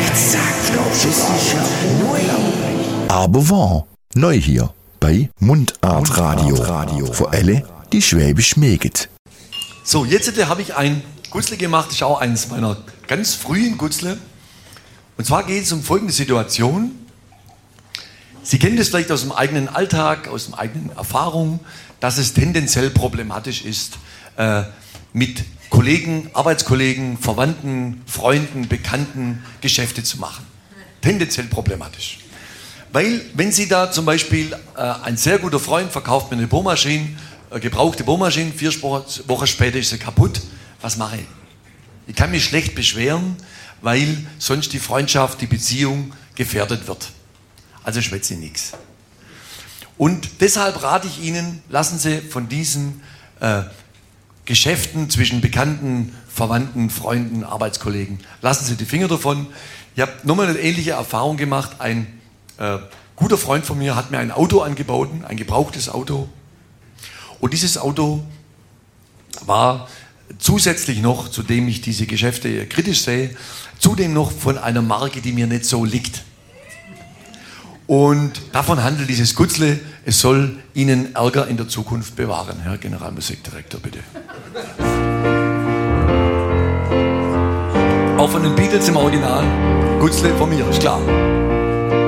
Das ist ja unglaublich. Aber wahr, neu hier bei Mundart Radio. Für alle, die Schwäbisch mögen. So, jetzt habe ich ein Gutzle gemacht, das ist auch eines meiner ganz frühen Gutzle. Und zwar geht es um folgende Situation. Sie kennen das vielleicht aus dem eigenen Alltag, aus der eigenen Erfahrung, dass es tendenziell problematisch ist, mit Kollegen, Arbeitskollegen, Verwandten, Freunden, Bekannten Geschäfte zu machen. Tendenziell problematisch. Weil, wenn Sie da zum Beispiel, ein sehr guter Freund verkauft mir eine Bohrmaschine, gebrauchte Bohrmaschine, 4 Wochen später ist sie kaputt, was mache ich? Ich kann mich schlecht beschweren, weil sonst die Freundschaft, die Beziehung gefährdet wird. Also schwätze ich nichts. Und deshalb rate ich Ihnen, lassen Sie von diesen Geschäften zwischen Bekannten, Verwandten, Freunden, Arbeitskollegen, lassen Sie die Finger davon. Ich habe nochmal eine ähnliche Erfahrung gemacht. Ein guter Freund von mir hat mir ein Auto angeboten, ein gebrauchtes Auto. Und dieses Auto war zusätzlich noch, zu dem ich diese Geschäfte kritisch sehe, zudem noch von einer Marke, die mir nicht so liegt. Und davon handelt dieses Gutzle. Es soll Ihnen Ärger in der Zukunft bewahren, Herr Generalmusikdirektor, bitte. Auch von den Beatles im Original. Gutzle von mir, ist klar.